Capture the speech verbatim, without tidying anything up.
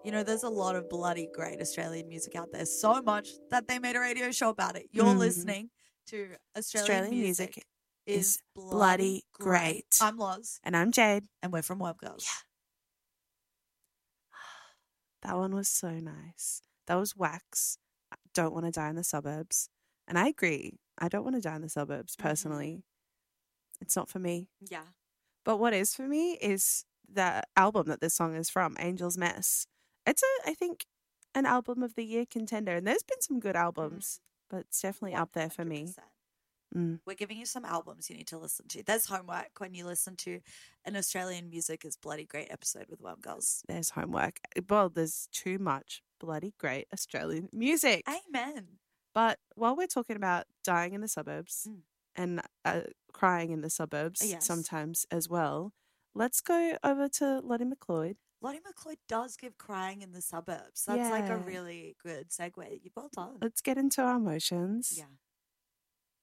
You know, there's a lot of bloody great Australian music out there, so much that they made a radio show about it. You're Mm. listening to Australian, Australian music, music is is bloody, bloody great. great. I'm Loz, And I'm Jade. and we're from Web Girls. Yeah. That one was so nice. That was Wax. Don't want to die in the suburbs. And I agree. I don't want to die in the suburbs, personally. Mm-hmm. It's not for me. Yeah. But what is for me is the album that this song is from, Angel's Mess. It's, a, I think, an album of the year contender. And there's been some good albums, mm. but it's definitely up there for me. Mm. We're giving you some albums you need to listen to. There's homework when you listen to an Australian Music is Bloody Great episode with Web Girls. There's homework. Well, there's too much bloody great Australian music. Amen. But while we're talking about dying in the suburbs mm. and uh, crying in the suburbs yes. sometimes as well, let's go over to Lottie McLeod. Lottie McLeod does give crying in the suburbs. That's yeah. like a really good segue. You've well done. Let's get into our emotions. Yeah.